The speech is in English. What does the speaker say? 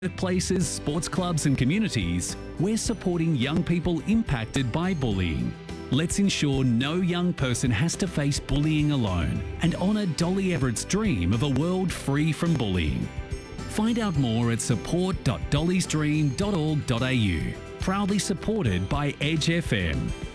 Workplaces, sports clubs and communities, we're supporting young people impacted by bullying. Let's ensure no young person has to face bullying alone and honour Dolly Everett's dream of a world free from bullying. Find out more at support.dollysdream.org.au. Proudly supported by Edge FM.